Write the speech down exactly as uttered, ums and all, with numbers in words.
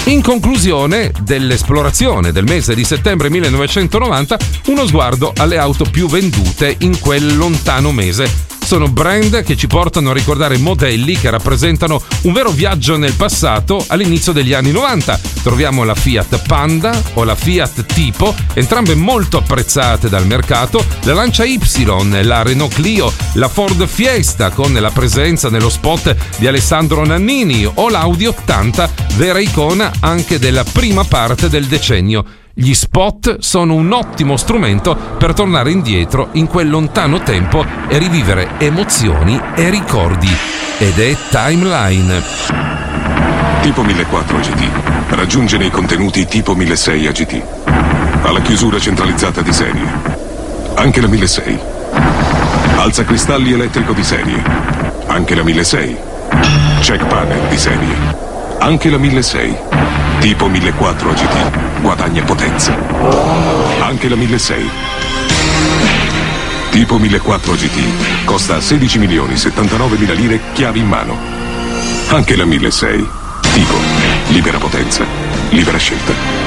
In conclusione dell'esplorazione del mese di settembre millenovecentonovanta, uno sguardo alle auto più vendute in quel lontano mese. Sono brand che ci portano a ricordare modelli che rappresentano un vero viaggio nel passato all'inizio degli anni novanta. Troviamo la Fiat Panda o la Fiat Tipo, entrambe molto apprezzate dal mercato, la Lancia Y, la Renault Clio, la Ford Fiesta con la presenza nello spot di Alessandro Nannini o l'Audi ottanta, vera icona anche della prima parte del decennio. Gli spot sono un ottimo strumento per tornare indietro in quel lontano tempo e rivivere emozioni e ricordi. Ed è Timeline. Tipo millequattrocento A G T raggiunge nei contenuti Tipo milleseicento A G T. Ha la chiusura centralizzata di serie. Anche la milleseicento. Alza cristalli elettrico di serie. Anche la milleseicento. Check panel di serie. Anche la milleseicento. Tipo millequattrocento A G T guadagna potenza. Anche la milleseicento. Tipo millequattrocento A G T costa sedici milioni settantanove mila lire chiavi in mano. Anche la milleseicento. Tipo libera potenza, libera scelta.